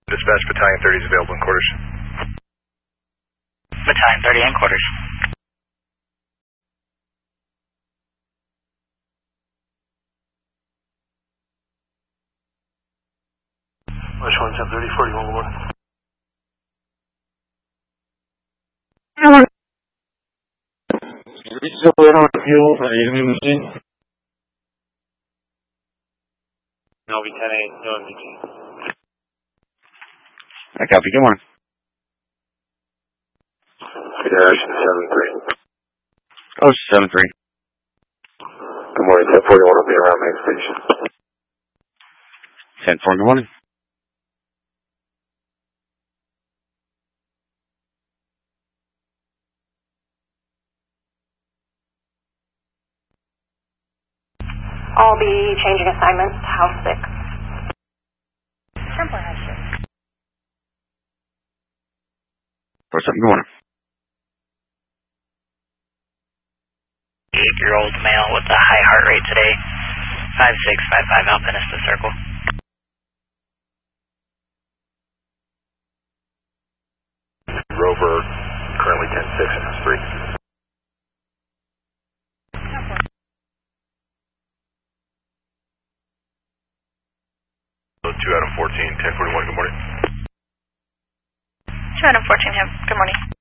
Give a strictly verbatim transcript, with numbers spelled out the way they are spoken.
Dispatch, Battalion thirty is available in quarters. Battalion thirty in quarters. Rush one ten thirty, forty-one, good morning. Servicio Gobierno Activo para ir a machine. No, V ten eight, no M V G. I copy, good morning. Dash seven three. Oh, seven three. Good morning, ten forty-one, I'll be around main station. ten four, good morning. I'll be changing assignments to house six. Temple House six. four seven, good morning. Eight-year-old male with a high heart rate today. five six five five Alpinista Circle. Rover, currently ten six and three. two out of fourteen, ten forty-one, good morning. two out of fourteen, good morning.